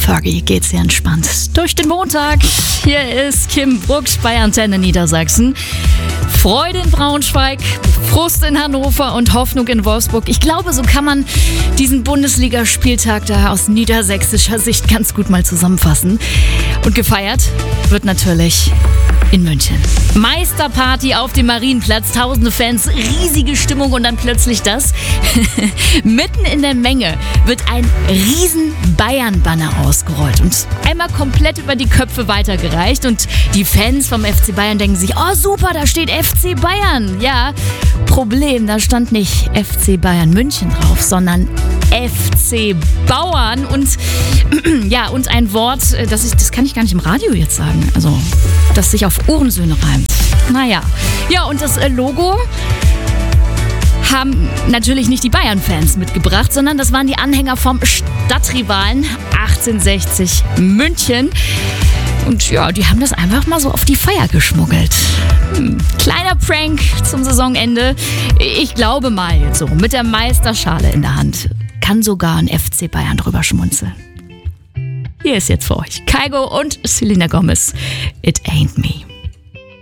Fergie geht's sehr entspannt durch den Montag. Hier ist Kim Brooks bei Antenne Niedersachsen. Freude in Braunschweig, Frust in Hannover und Hoffnung in Wolfsburg. Ich glaube, so kann man diesen Bundesligaspieltag da aus niedersächsischer Sicht ganz gut mal zusammenfassen. Und gefeiert wird natürlich in München. Meisterparty auf dem Marienplatz, tausende Fans, riesige Stimmung und dann plötzlich das. Mitten in der Menge wird ein riesen Bayern-Banner ausgerollt und einmal komplett über die Köpfe weitergereicht. Und die Fans vom FC Bayern denken sich, oh super, da steht FC Bayern. Ja, Problem, da stand nicht FC Bayern München drauf, sondern FC Bauern und ja, und ein Wort, das kann ich gar nicht im Radio jetzt sagen, also das sich auf Ohrensöhne reimt. Naja, ja, und das Logo haben natürlich nicht die Bayern-Fans mitgebracht, sondern das waren die Anhänger vom Stadtrivalen 1860 München. Und ja, die haben das einfach mal so auf die Feier geschmuggelt. Kleiner Prank zum Saisonende. Ich glaube mal jetzt so, mit der Meisterschale in der Hand kann sogar ein FC Bayern drüber schmunzeln. Hier ist jetzt für euch Kygo und Selena Gomez. It ain't me.